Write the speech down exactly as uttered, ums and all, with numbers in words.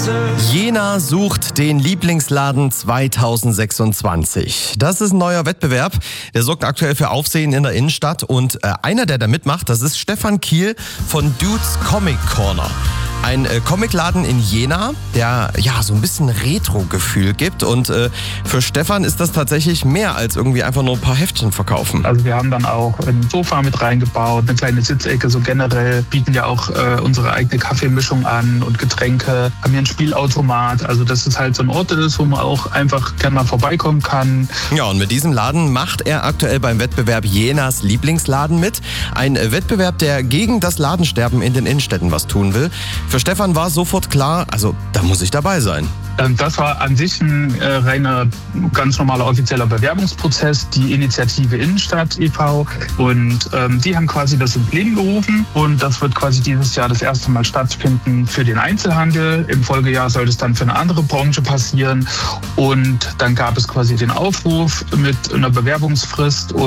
Jena sucht den Lieblingsladen zweitausendsechsundzwanzig. Das ist ein neuer Wettbewerb, der sorgt aktuell für Aufsehen in der Innenstadt. Und äh, einer, der da mitmacht, das ist Stefan Kiel von Dudes Comic Corner. Ein äh, Comicladen in Jena, der ja so ein bisschen Retro-Gefühl gibt. Und äh, für Stefan ist das tatsächlich mehr als irgendwie einfach nur ein paar Heftchen verkaufen. Also wir haben dann auch ein Sofa mit reingebaut, eine kleine Sitzecke. So generell bieten ja auch äh, unsere eigene Kaffeemischung an und Getränke. Haben hier ein Spielautomat. Also dass es halt so ein Ort ist, wo man auch einfach gerne mal vorbeikommen kann. Ja, und mit diesem Laden macht er aktuell beim Wettbewerb Jenas Lieblingsladen mit. Ein äh, Wettbewerb, der gegen das Ladensterben in den Innenstädten was tun will. Für Stefan war sofort klar, also da muss ich dabei sein. Das war an sich ein äh, reiner, ganz normaler offizieller Bewerbungsprozess, die Initiative Innenstadt e V Und ähm, die haben quasi das ins Leben gerufen und das wird quasi dieses Jahr das erste Mal stattfinden für den Einzelhandel. Im Folgejahr soll es dann für eine andere Branche passieren und dann gab es quasi den Aufruf mit einer Bewerbungsfrist.